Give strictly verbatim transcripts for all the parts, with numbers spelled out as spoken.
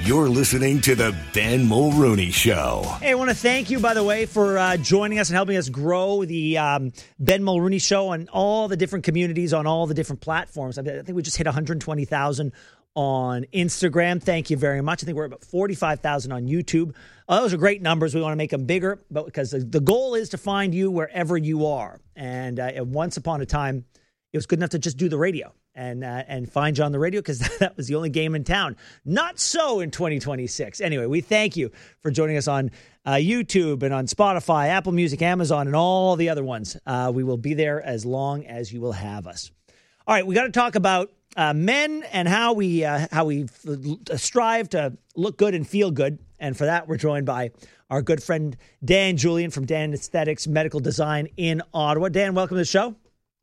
You're listening to the Ben Mulrooney Show. Hey, I want to thank you, by the way, for uh, joining us and helping us grow the um, Ben Mulrooney Show on all the different communities, on all the different platforms. I think we just hit one hundred twenty thousand on Instagram. Thank you very much. I think we're about forty-five thousand on YouTube. Uh, those are great numbers. We want to make them bigger, but because the, the goal is to find you wherever you are. And uh, once upon a time, it was good enough to just do the radio and uh, and find you on the radio because that was the only game in town. Not so in twenty twenty-six. Anyway, we thank you for joining us on uh, YouTube and on Spotify, Apple Music, Amazon, and all the other ones. Uh, we will be there as long as you will have us. All right, we got to talk about uh, men and how we uh, how we strive to look good and feel good. And for that, we're joined by our good friend Dan Julian from Dan Aesthetics Medical Design in Ottawa. Dan, welcome to the show.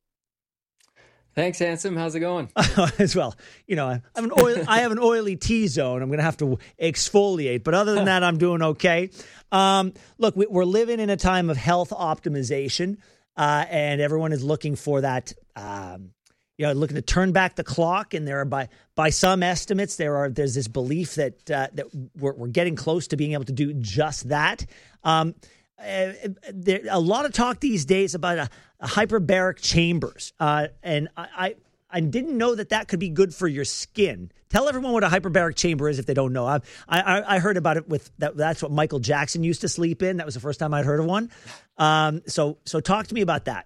Thanks, handsome. How's it going? As well, you know, I have an oil, I have an oily T-zone. I'm going to have to exfoliate, but other than that, I'm doing okay. Um, look, we, we're living in a time of health optimization, uh, and everyone is looking for that. Um, you know, looking to turn back the clock, and there are by by some estimates, there are there's this belief that uh, that we're, we're getting close to being able to do just that. Um, uh, there a lot of talk these days about a, a hyperbaric chambers, uh, and I, I I didn't know that that could be good for your skin. Tell everyone what a hyperbaric chamber is if they don't know. I I, I heard about it with that. That's what Michael Jackson used to sleep in. That was the first time I'd heard of one. Um, so so talk to me about that.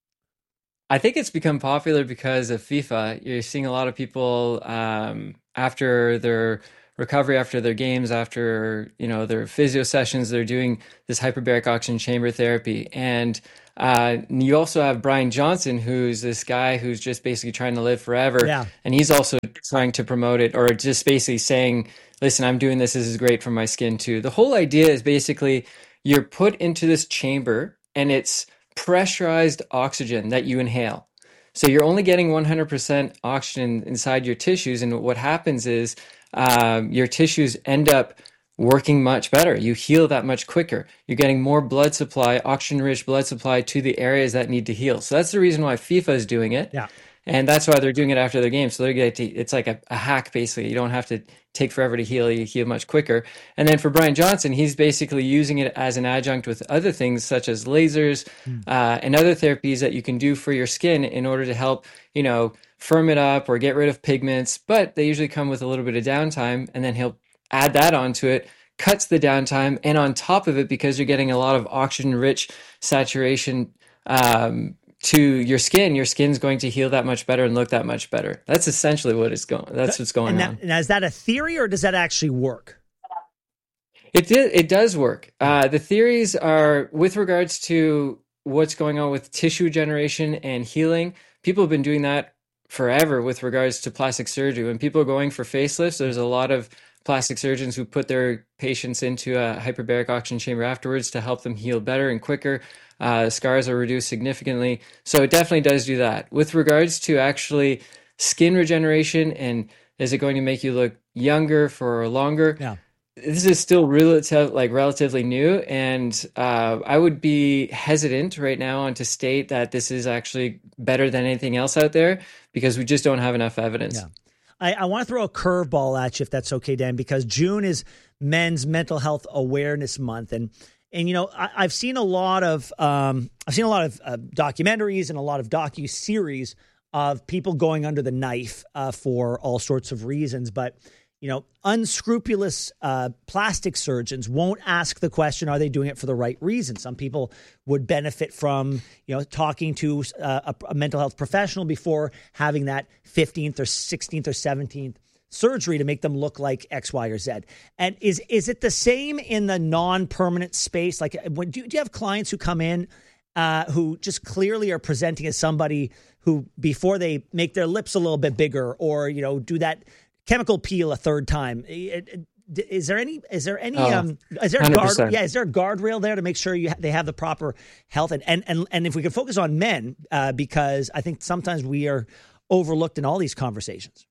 I think it's become popular because of FIFA. You're seeing a lot of people um, after their recovery, after their games, after you know their physio sessions, they're doing this hyperbaric oxygen chamber therapy. And uh, you also have Brian Johnson, who's this guy who's just basically trying to live forever. Yeah. And he's also trying to promote it, or just basically saying, listen, I'm doing this. This is great for my skin too. The whole idea is basically you're put into this chamber and it's pressurized oxygen that you inhale. So you're only getting one hundred percent oxygen inside your tissues. And what happens is um, your tissues end up working much better. You heal that much quicker. You're getting more blood supply, oxygen-rich blood supply to the areas that need to heal. So that's the reason why FIFA is doing it. Yeah. And that's why they're doing it after their game. So they're getting to, it's like a, a hack, basically. You don't have to take forever to heal. You heal much quicker. And then for Brian Johnson, he's basically using it as an adjunct with other things such as lasers mm. uh, and other therapies that you can do for your skin in order to help, you know, firm it up or get rid of pigments. But they usually come with a little bit of downtime. And then he'll add that onto it, cuts the downtime. And on top of it, because you're getting a lot of oxygen-rich saturation um to your skin, your skin's going to heal that much better and look that much better. That's essentially what is going. That's what's going and that, on. And is that a theory or does that actually work? It did. It does work. Uh, the theories are with regards to what's going on with tissue regeneration and healing. People have been doing that forever with regards to plastic surgery. When people are going for facelifts, there's a lot of plastic surgeons who put their patients into a hyperbaric oxygen chamber afterwards to help them heal better and quicker. Uh, scars are reduced significantly. So it definitely does do that. With regards to actually skin regeneration and is it going to make you look younger for longer? Yeah. This is still relative, like relatively new. And uh, I would be hesitant right now on to state that this is actually better than anything else out there because we just don't have enough evidence. Yeah. I, I want to throw a curveball at you, if that's okay, Dan, because June is Men's Mental Health Awareness Month. And And, you know, I, I've seen a lot of um, I've seen a lot of uh, documentaries and a lot of docu-series of people going under the knife uh, for all sorts of reasons. But, you know, unscrupulous uh, plastic surgeons won't ask the question, are they doing it for the right reason? Some people would benefit from, you know, talking to uh, a, a mental health professional before having that fifteenth or sixteenth or seventeenth surgery to make them look like X, Y, or Z. And is is it the same in the non-permanent space? Like, when do, do you have clients who come in uh, who just clearly are presenting as somebody who, before they make their lips a little bit bigger or, you know, do that chemical peel a third time? Is there any, is there any, oh, um, is there a guard, yeah, is there a guardrail there to make sure you ha- they have the proper health? And, and, and, and if we can focus on men, uh, because I think sometimes we are overlooked in all these conversations.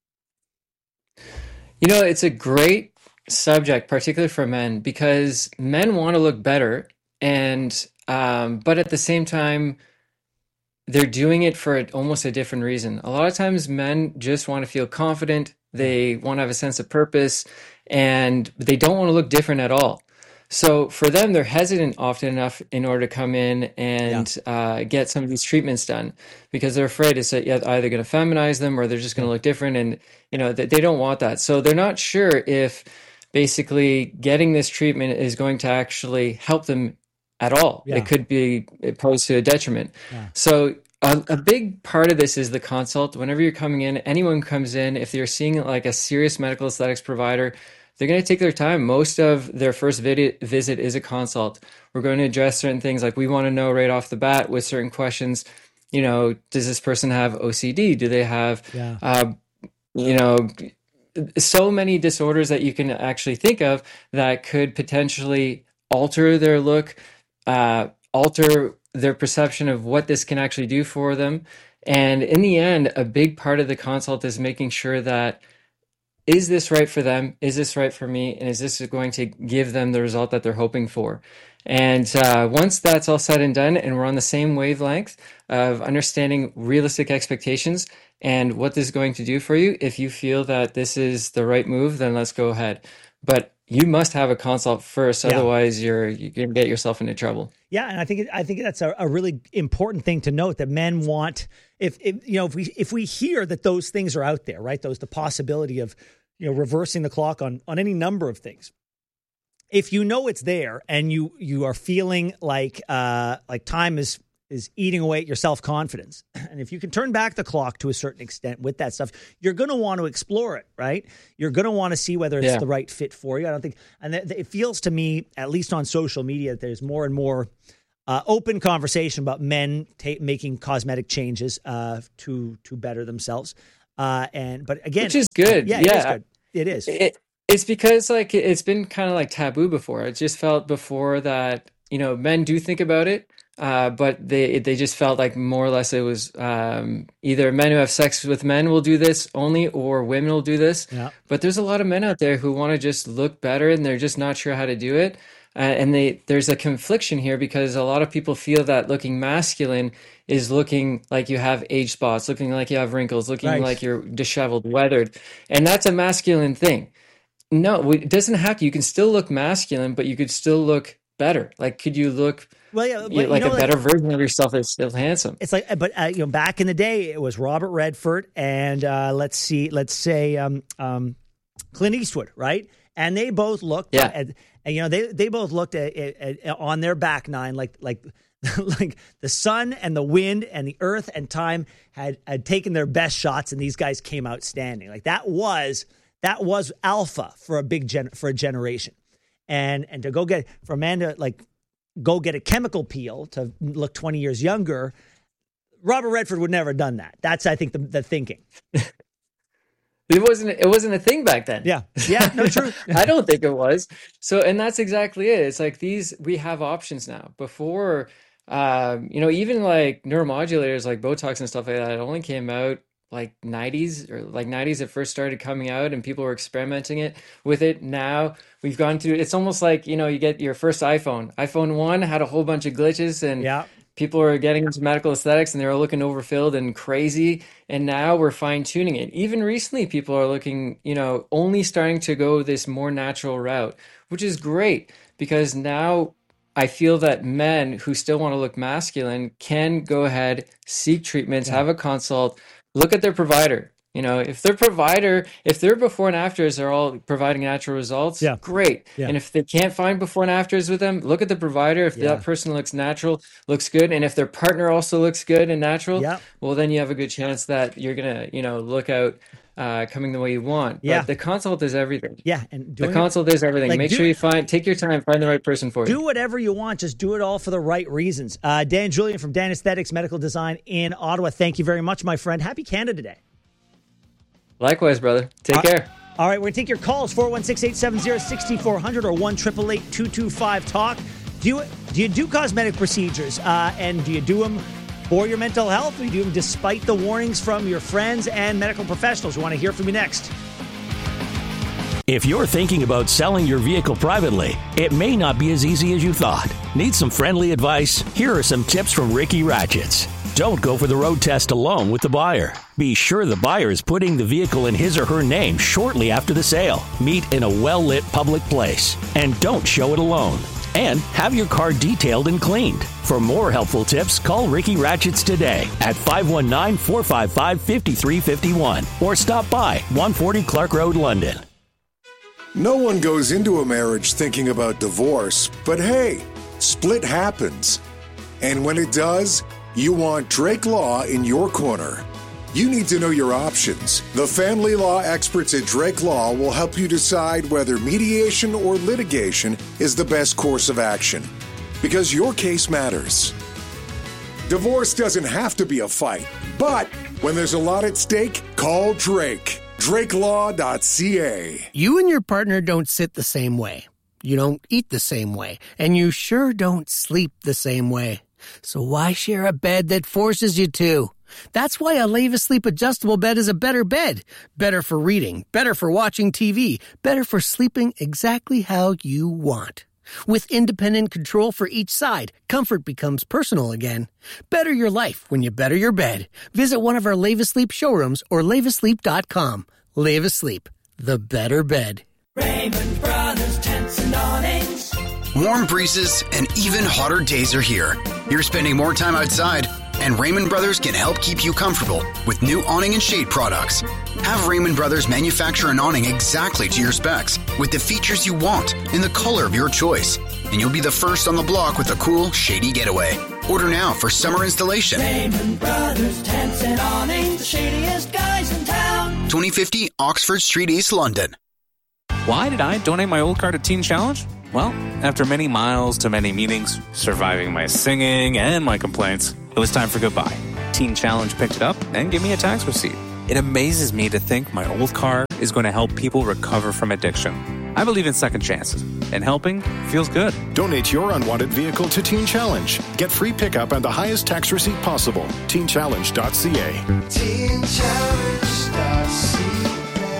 You know, it's a great subject, particularly for men, because men want to look better, and um, but at the same time, they're doing it for almost a different reason. A lot of times, men just want to feel confident They want to have a sense of purpose, and they don't want to look different at all. So for them, they're hesitant often enough in order to come in and yeah. uh, get some of these treatments done, because they're afraid it's either going to feminize them or they're just going to look different. And, you know, they, they don't want that. So they're not sure if basically getting this treatment is going to actually help them at all. Yeah. It could be opposed to a detriment. Yeah. So a, a big part of this is the consult. Whenever you're coming in, anyone comes in, if you're seeing like a serious medical aesthetics provider, they're going to take their time. Most of their first vid- visit is a consult. We're going to address certain things, like we want to know right off the bat with certain questions, you know, does this person have O C D? Do they have, yeah. uh, you know, so many disorders that you can actually think of that could potentially alter their look, uh, alter their perception of what this can actually do for them. And in the end, a big part of the consult is making sure that, is this right for them? Is this right for me? And is this going to give them the result that they're hoping for? And uh, once that's all said and done, and we're on the same wavelength of understanding realistic expectations and what this is going to do for you, if you feel that this is the right move, then let's go ahead. But you must have a consult first, yeah. otherwise you're you're going to get yourself into trouble. Yeah, and I think I think that's a, a really important thing to note, that men want, if, if you know if we if we hear that those things are out there, right? Those the possibility of, you know, reversing the clock on on any number of things. If you know it's there and you you are feeling like uh, like time is is eating away at your self-confidence, and if you can turn back the clock to a certain extent with that stuff, you're going to want to explore it, right? You're going to want to see whether it's yeah. the right fit for you. I don't think, and th- it feels to me, at least on social media, that there's more and more uh, open conversation about men ta- making cosmetic changes uh, to to better themselves. Uh, and but again, which is good. Yeah, yeah. it is good. It is. It, it's because like it's been kind of like taboo before. It just felt before that, you know, men do think about it, uh, but they they just felt like more or less it was um, either men who have sex with men will do this only, or women will do this. Yeah. But there's a lot of men out there who want to just look better, and they're just not sure how to do it. Uh, and they there's a confliction here, because a lot of people feel that looking masculine is looking like you have age spots, looking like you have wrinkles, looking right. like you're disheveled, weathered. And that's a masculine thing. No, it doesn't have to. You can still look masculine, but you could still look better. Like, could you look well, yeah, but, you know, like you know, a better like, version of yourself that's still handsome? It's like, but uh, you know, back in the day, it was Robert Redford and uh, let's see, let's say um, um, Clint Eastwood, right? And they both looked, yeah. at, and you know, they they both looked at, at, at on their back nine, like like. like the sun and the wind and the earth and time had, had taken their best shots, and these guys came out standing. Like that was that was alpha for a big gen, for a generation, and and to go get for a man to like go get a chemical peel to look twenty years younger, Robert Redford would never have done that. That's I think the, the thinking. It wasn't. It wasn't a thing back then. Yeah, yeah, no, true. I don't think it was. So, and that's exactly it. It's like these. We have options now. Before. Um, you know, even like neuromodulators like Botox and stuff like that, it only came out like nineties or like nineties it first started coming out, and people were experimenting it with it. Now we've gone through, it's almost like, you know, you get your first iPhone. iPhone one had a whole bunch of glitches, and yeah. people are getting into medical aesthetics and they're all looking overfilled and crazy. And now we're fine tuning it. Even recently, people are looking, you know, only starting to go this more natural route, which is great, because now I feel that men who still want to look masculine can go ahead, seek treatments, yeah. have a consult, look at their provider. You know, if their provider, if their before and afters are all providing natural results, yeah. great. Yeah. And if they can't find before and afters with them, look at the provider. If yeah. that person looks natural, looks good, and if their partner also looks good and natural, yeah. well, then you have a good chance that you're going to, you know, look out uh, coming the way you want. Yeah. But the consult is everything. Yeah. And the consult is everything. Like, Make do, sure you find, take your time, find the right person for do you. Do whatever you want. Just do it all for the right reasons. Uh, Dan Julian from Dan Aesthetics Medical Design in Ottawa. Thank you very much, my friend. Happy Canada Day. Likewise, brother. Take all, care. All right, we're going to take your calls, four one six, eight seven zero, six four zero zero or one eight eight eight, two two five, talk. Do you, do you do cosmetic procedures, uh, and do you do them for your mental health, or do you do them despite the warnings from your friends and medical professionals? We want to hear from you next. If you're thinking about selling your vehicle privately, it may not be as easy as you thought. Need some friendly advice? Here are some tips from Ricky Ratchets. don't go for the road test alone with the buyer. Be sure the buyer is putting the vehicle in his or her name shortly after the sale. Meet in a well-lit public place. And don't show it alone. And have your car detailed and cleaned. For more helpful tips, call Ricky Ratchets today at five one nine, four five five, five three five one or stop by one forty Clark Road, London. No one goes into a marriage thinking about divorce, but hey, split happens. And when it does, you want Drake Law in your corner. You need to know your options. The family law experts at Drake Law will help you decide whether mediation or litigation is the best course of action, because your case matters. Divorce doesn't have to be a fight, but when there's a lot at stake, call Drake. Drake Law dot C A. You and your partner don't sit the same way. You don't eat the same way. And you sure don't sleep the same way. So why share a bed that forces you to? That's why a Leva Sleep adjustable bed is a better bed. Better for reading, better for watching T V, better for sleeping exactly how you want. With independent control for each side, comfort becomes personal again. Better your life when you better your bed. Visit one of our Leva Sleep showrooms or leva sleep dot com. Leva Sleep, the better bed. Raymond Brothers Tents and Awnings. Warm breezes and even hotter days are here. You're spending more time outside, and Raymond Brothers can help keep you comfortable with new awning and shade products. Have Raymond Brothers manufacture an awning exactly to your specs with the features you want in the color of your choice, and you'll be the first on the block with a cool, shady getaway. Order now for summer installation. Raymond Brothers Tents and Awnings, the shadiest guys in town. twenty fifty Oxford Street, East London. Why did I donate my old car to Teen Challenge? Well, after many miles to many meetings, surviving my singing and my complaints, it was time for goodbye. Teen Challenge picked it up and gave me a tax receipt. It amazes me to think my old car is going to help people recover from addiction. I believe in second chances, and helping feels good. Donate your unwanted vehicle to Teen Challenge. Get free pickup and the highest tax receipt possible. teen challenge dot c a. teen challenge dot c a.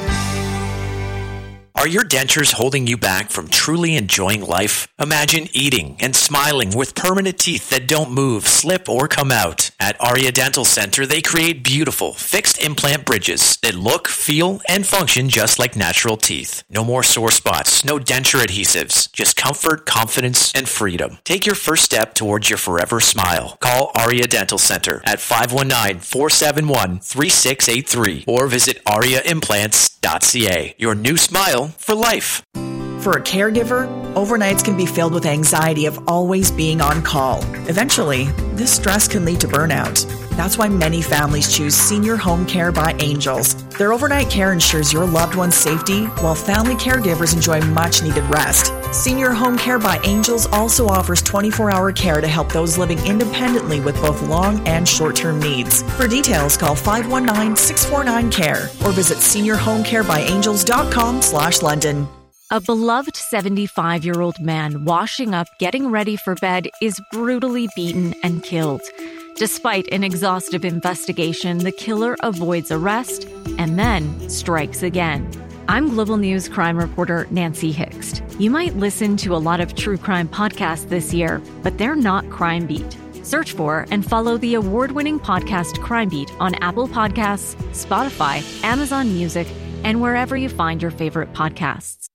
Are your dentures holding you back from truly enjoying life? Imagine eating and smiling with permanent teeth that don't move, slip, or come out. At Aria Dental Center, they create beautiful, fixed implant bridges that look, feel, and function just like natural teeth. No more sore spots, no denture adhesives, just comfort, confidence, and freedom. Take your first step towards your forever smile. Call Aria Dental Center at five one nine, four seven one, three six eight three or visit aria implants dot c a. Your new smile for life. For a caregiver, overnights can be filled with anxiety of always being on call. Eventually, this stress can lead to burnout. That's why many families choose Senior Home Care by Angels. Their overnight care ensures your loved one's safety, while family caregivers enjoy much-needed rest. Senior Home Care by Angels also offers twenty-four hour care to help those living independently with both long and short-term needs. For details, call five one nine, six four nine, C A R E or visit senior home care by angels dot com slash London. A beloved seventy-five-year-old man washing up, getting ready for bed, is brutally beaten and killed. Despite an exhaustive investigation, the killer avoids arrest and then strikes again. I'm Global News crime reporter Nancy Hixt. You might listen to a lot of true crime podcasts this year, but they're not Crime Beat. Search for and follow the award-winning podcast Crime Beat on Apple Podcasts, Spotify, Amazon Music, and wherever you find your favorite podcasts.